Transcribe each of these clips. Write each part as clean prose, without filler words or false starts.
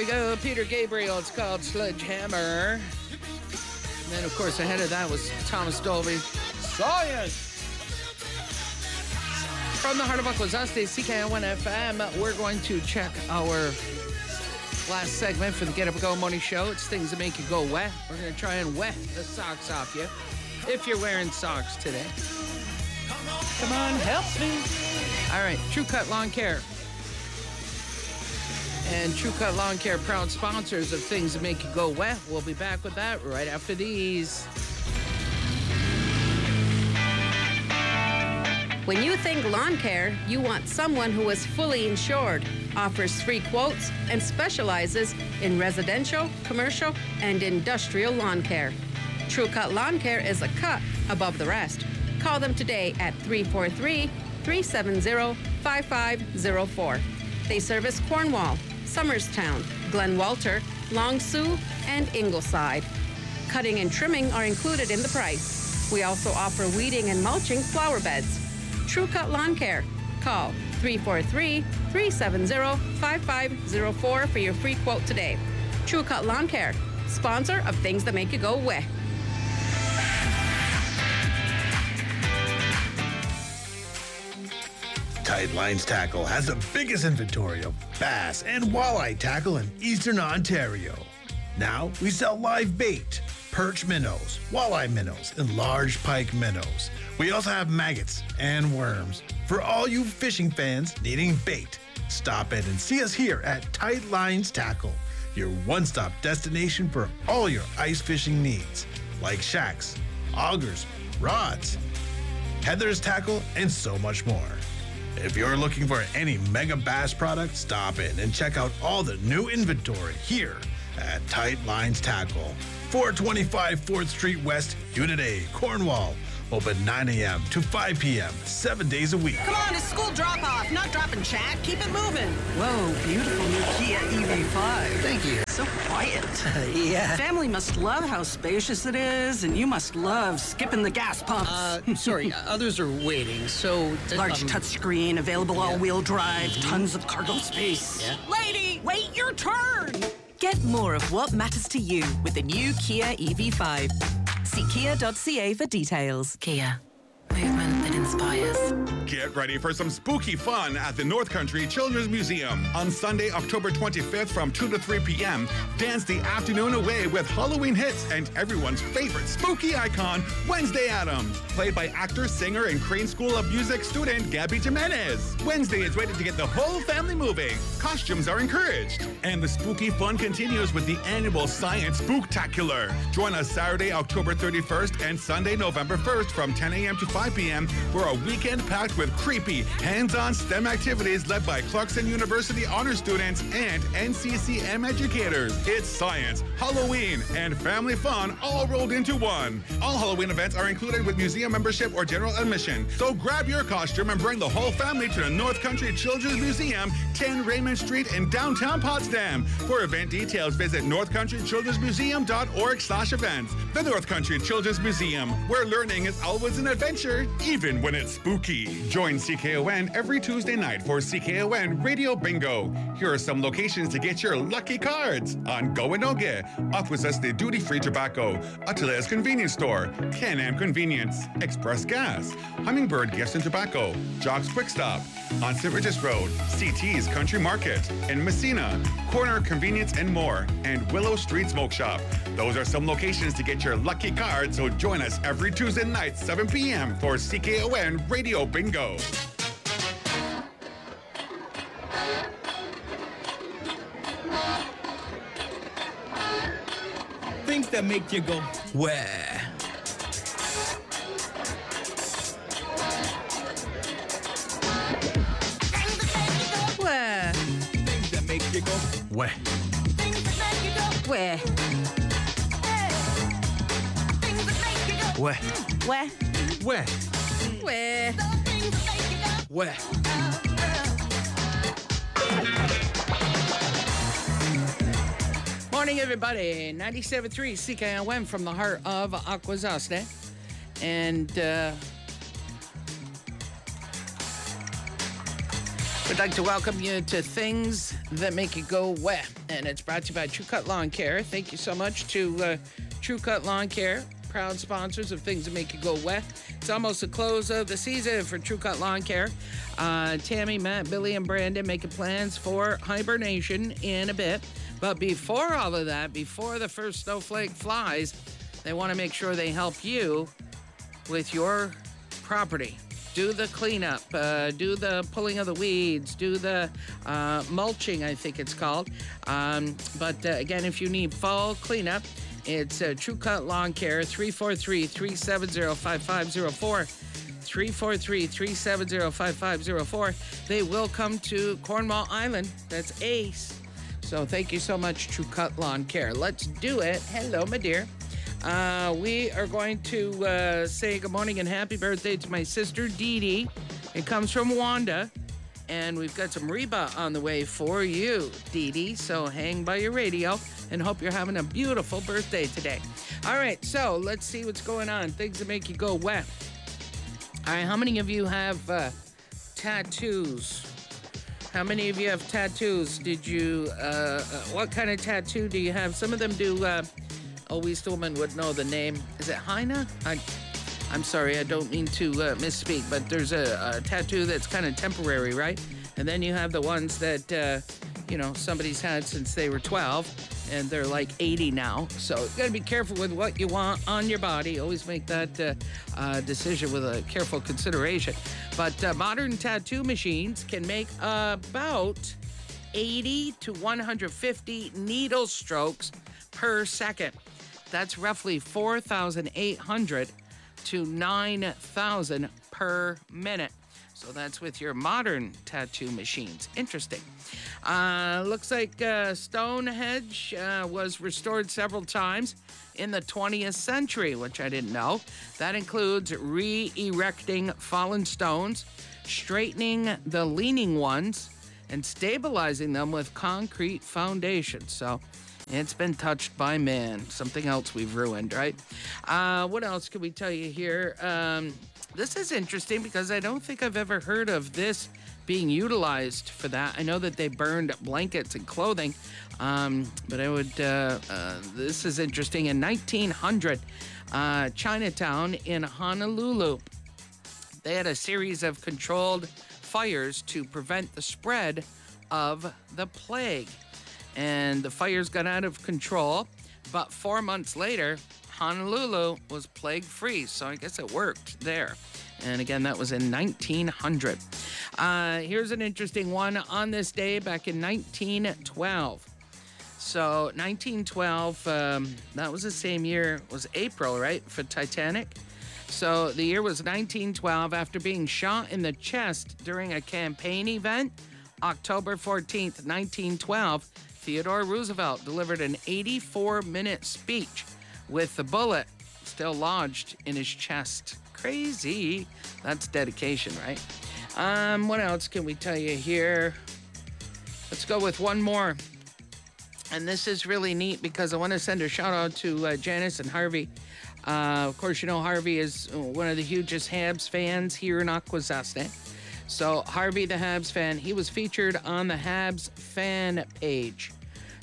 go. Peter Gabriel. It's called Sledgehammer. And then, of course, ahead of that was Thomas Dolby. Science! From the heart of Akwesasne, CKNY FM, we're going to check our last segment for the Get Up and Go Morning Show. It's things that make you go wet. We're going to try and wet the socks off you if you're wearing socks today. Come on, help me. All right, True Cut Lawn Care. And True Cut Lawn Care, proud sponsors of things that make you go wet. We'll be back with that right after these. When you think lawn care, you want someone who is fully insured, offers free quotes, and specializes in residential, commercial, and industrial lawn care. True Cut Lawn Care is a cut above the rest. Call them today at 343-370-5504. They service Cornwall, Somerstown, Glen Walter, Long Sault, and Ingleside. Cutting and trimming are included in the price. We also offer weeding and mulching flower beds. True Cut Lawn Care. Call 343-370-5504 for your free quote today. True Cut Lawn Care, sponsor of things that make you go weh. Tight Lines Tackle has the biggest inventory of bass and walleye tackle in Eastern Ontario. Now we sell live bait, perch minnows, walleye minnows, and large pike minnows. We also have maggots and worms. For all you fishing fans needing bait, stop in and see us here at Tight Lines Tackle, your one-stop destination for all your ice fishing needs, like shacks, augers, rods, Heather's tackle, and so much more. If you're looking for any Mega Bass product, stop in and check out all the new inventory here at Tight Lines Tackle, 425 4th Street West, Unit A, Cornwall. Open 9 a.m. to 5 p.m., 7 days a week. Come on, it's school drop-off, not dropping chat. Keep it moving. Whoa, beautiful new Kia EV5. Thank you. So quiet. Yeah. Family must love how spacious it is, and you must love skipping the gas pumps. Sorry, others are waiting, so... Large touchscreen, available all-wheel drive, tons of cargo space. Yeah. Lady, wait your turn. Get more of what matters to you with the new Kia EV5. See kia.ca for details. Kia. Movement that inspires. Get ready for some spooky fun at the North Country Children's Museum. On Sunday, October 25th from 2 to 3 p.m., dance the afternoon away with Halloween hits and everyone's favorite spooky icon, Wednesday Addams, played by actor, singer, and Crane School of Music student Gabby Jimenez. Wednesday is ready to get the whole family moving. Costumes are encouraged. And the spooky fun continues with the annual Science Spooktacular. Join us Saturday, October 31st and Sunday, November 1st from 10 a.m. to 5 p.m. for a weekend packed with creepy, hands-on STEM activities led by Clarkson University honor students and NCCM educators. It's science, Halloween, and family fun all rolled into one. All Halloween events are included with museum membership or general admission. So grab your costume and bring the whole family to the North Country Children's Museum, 10 Raymond Street in downtown Potsdam. For event details, visit northcountrychildrensmuseum.org/events. The North Country Children's Museum, where learning is always an adventure, even when it's spooky. Join CKON every Tuesday night for CKON Radio Bingo. Here are some locations to get your lucky cards. On Goanoge, Akwesasne Duty Free Tobacco, Atelier's Convenience Store, Can-Am Convenience, Express Gas, Hummingbird Gifts and Tobacco, Jock's Quick Stop, on St. Regis Road, CT's Country Market, in Messina, Corner Convenience and more, and Willow Street Smoke Shop. Those are some locations to get your lucky card, so join us every Tuesday night, 7 p.m. for CKON Radio Bingo. Things that make you go, Where? Where? things that make you go. Where? Where? Where? Where? Where? Where? Where? Morning, everybody. 97.3 CKNY from the heart of Akwesasne. And We'd like to welcome you to Things That Make You Go Wet, and it's brought to you by True Cut Lawn Care. Thank you so much to True Cut Lawn Care, proud sponsors of Things That Make You Go Wet. It's almost the close of the season for True Cut Lawn Care. Tammy, Matt, Billy, and Brandon making plans for hibernation in a bit. But before all of that, before the first snowflake flies, they want to make sure they help you with your property. Do the cleanup, do the pulling of the weeds, do the mulching, I think it's called. But again, if you need fall cleanup, it's True Cut Lawn Care, 343-370-5504. 343-370-5504. They will come to Cornwall Island. That's Ace. So thank you so much, True Cut Lawn Care. Let's do it. Hello, my dear. We are going to say good morning and happy birthday to my sister, Dee Dee. It comes from Wanda. And we've got some Reba on the way for you, Dee Dee. So hang by your radio and hope you're having a beautiful birthday today. All right, so let's see what's going on. Things that make you go wet. All right, how many of you have tattoos? How many of you have tattoos? Did you, what kind of tattoo do you have? Some of them do, we Stillman would know the name. Is it Heina? I'm sorry, I don't mean to misspeak, but there's a tattoo that's kind of temporary, right? And then you have the ones that, somebody's had since they were 12, and they're like 80 now. So you got to be careful with what you want on your body. Always make that decision with a careful consideration. But modern tattoo machines can make about 80 to 150 needle strokes per second. That's roughly 4,800 to 9,000 per minute. So that's with your modern tattoo machines. Interesting. Looks like Stonehenge was restored several times in the 20th century, which I didn't know. That includes re-erecting fallen stones, straightening the leaning ones, and stabilizing them with concrete foundations. So it's been touched by man. Something else we've ruined, right? What else can we tell you here? This is interesting because I don't think I've ever heard of this being utilized for that. I know that they burned blankets and clothing, but I would, this is interesting. In 1900, Chinatown in Honolulu, they had a series of controlled fires to prevent the spread of the plague. And the fires got out of control, but 4 months later, Honolulu was plague-free, so I guess it worked there. And again, that was in 1900. Here's an interesting one. On this day, back in 1912. So 1912, that was the same year, it was April, right, for Titanic? So the year was 1912. After being shot in the chest during a campaign event, October 14th, 1912, Theodore Roosevelt delivered an 84-minute speech with the bullet still lodged in his chest. Crazy. That's dedication, right? What else can we tell you here? Let's go with one more. And this is really neat because I want to send a shout out to Janice and Harvey. Of course, you know Harvey is one of the hugest Habs fans here in Akwesasne. So Harvey, the Habs fan, he was featured on the Habs fan page.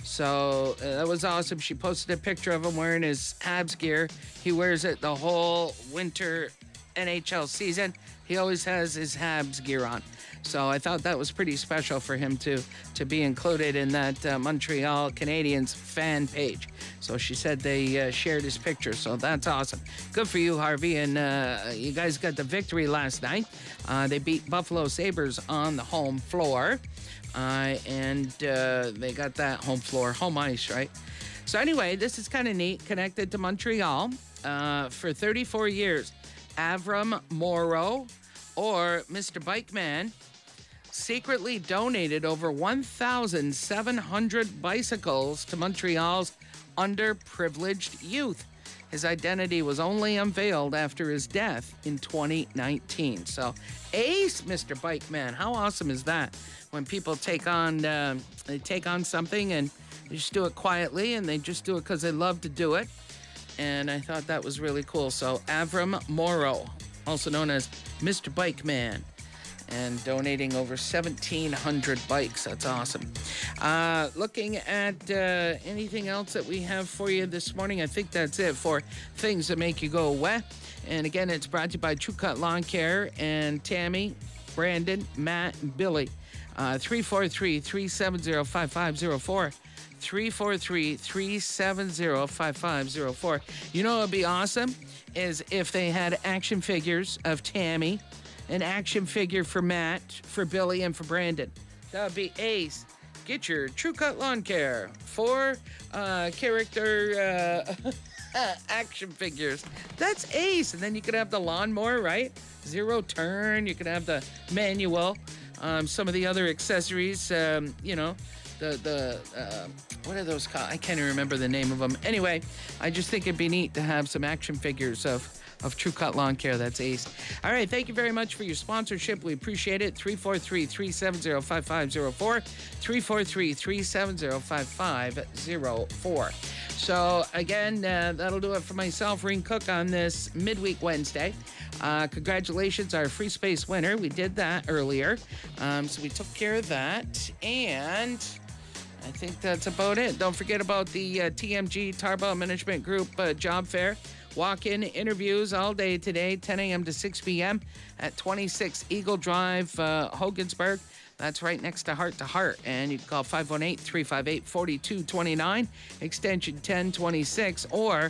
So that was awesome. She posted a picture of him wearing his Habs gear. He wears it the whole winter NHL season. He always has his Habs gear on. So I thought that was pretty special for him to be included in that Montreal Canadiens fan page. So she said they shared his picture. So that's awesome. Good for you, Harvey. And you guys got the victory last night. They beat Buffalo Sabres on the home floor. And they got that home floor, home ice, right? So anyway, this is kind of neat, connected to Montreal. For 34 years, Avram Morrow, or Mr. Bike Man, secretly donated over 1,700 bicycles to Montreal's underprivileged youth. His identity was only unveiled after his death in 2019. So, ace, Mr. Bike Man. How awesome is that? When people take on something and they just do it quietly, and they just do it because they love to do it. And I thought that was really cool. So, Avram Morrow, also known as Mr. Bike Man. and donating over 1,700 bikes. That's awesome. Looking at anything else that we have for you this morning, I think that's it for Things That Make You Go Wet. And again, it's brought to you by True Cut Lawn Care and Tammy, Brandon, Matt, and Billy. 343-370-5504. 343-370-5504. You know what would be awesome is if they had action figures of Tammy, an action figure for Matt, for Billy, and for Brandon. That would be ace. Get your True Cut Lawn Care for character action figures. That's ace. And then you could have the lawnmower, right? Zero turn. You could have the manual. Some of the other accessories, you know, what are those called? I can't even remember the name of them. Anyway, I just think it'd be neat to have some action figures of True Cut Lawn Care. That's ace. All right, thank you very much for your sponsorship. We appreciate it. 343-370-5504. 343-370-5504. So, again, that'll do it for myself, Ring Cook, on this midweek Wednesday. Congratulations, our free space winner. We did that earlier. So we took care of that. And I think that's about it. Don't forget about the TMG Tarbell Management Group job fair. Walk-in interviews all day today, 10 a.m. to 6 p.m. at 26 Eagle Drive, Hogansburg. That's right next to Heart to Heart. And you can call 518-358-4229, extension 1026, or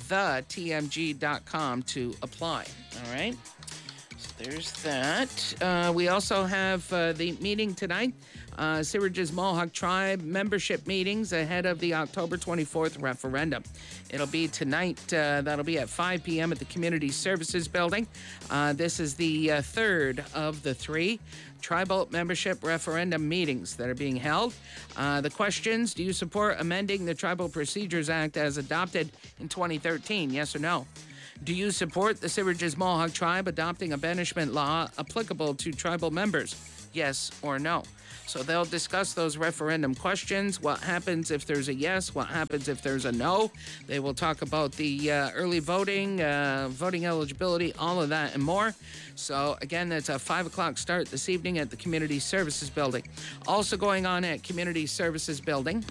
thetmg.com to apply. All right? So there's that. We also have the meeting tonight. Sewardge's Mohawk Tribe membership meetings ahead of the October 24th referendum. It'll be tonight. That'll be at 5 p.m. at the Community Services Building. This is the third of the three tribal membership referendum meetings that are being held. The questions: do you support amending the Tribal Procedures Act as adopted in 2013? Yes or no? Do you support the Sewardge's Mohawk Tribe adopting a banishment law applicable to tribal members? Yes or no? So they'll discuss those referendum questions. What happens if there's a yes? What happens if there's a no? They will talk about the early voting, voting eligibility, all of that and more. So again, that's a 5 o'clock start this evening at the Community Services Building. Also going on at Community Services Building,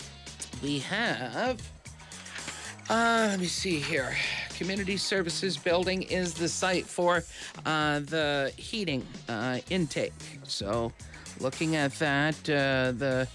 we have, let me see here. Community Services Building is the site for the heating intake. So looking at that, the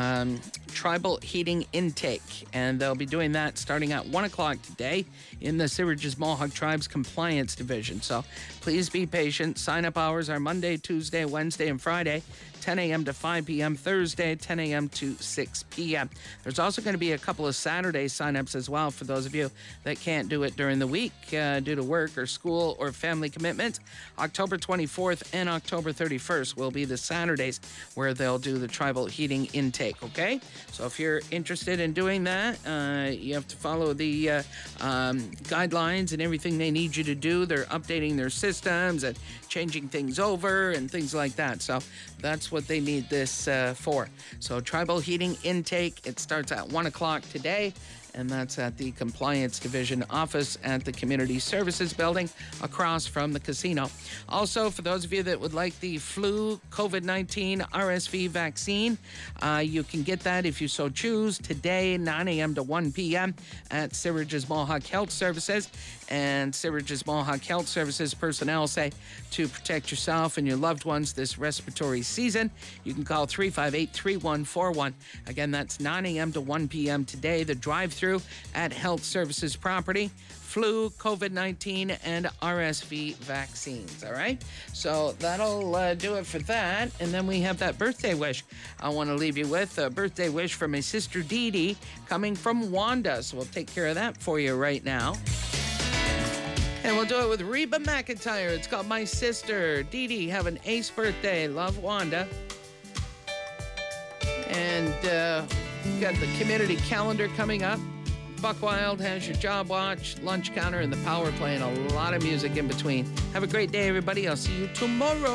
tribal heating intake, and they'll be doing that starting at 1 o'clock today in the Sewardge's Mohawk Tribe's Compliance Division. So please be patient. Sign-up hours are Monday, Tuesday, Wednesday, and Friday, 10 a.m. to 5 p.m. Thursday, 10 a.m. to 6 p.m. There's also going to be a couple of Saturday sign-ups as well for those of you that can't do it during the week due to work or school or family commitments. October 24th and October 31st will be the Saturdays where they'll do the tribal heating intake, okay? So if you're interested in doing that, you have to follow the guidelines and everything they need you to do. They're updating their systems and changing things over and things like that. So that's what they need this for. So tribal heating intake, it starts at 1 o'clock today, and that's at the Compliance Division office at the Community Services Building across from the casino. Also, for those of you that would like the flu, COVID-19, RSV vaccine, you can get that if you so choose today, 9 a.m. to 1 p.m. at Sewardge's Mohawk Health Services. And Sewardge's Mohawk Health Services personnel say to protect yourself and your loved ones this respiratory season, you can call 358-3141. Again, that's 9 a.m. to 1 p.m. today. The drive-through at Health Services property. Flu, COVID-19, and RSV vaccines, all right? So that'll do it for that. And then we have that birthday wish I want to leave you with. A birthday wish from my sister Dee Dee coming from Wanda. So we'll take care of that for you right now. And we'll do it with Reba McEntire. It's called My Sister. Dee Dee, have an ace birthday. Love, Wanda. And got the community calendar coming up. Buck Wild has your job watch, lunch counter, and the power play, and a lot of music in between. Have a great day, everybody. I'll see you tomorrow.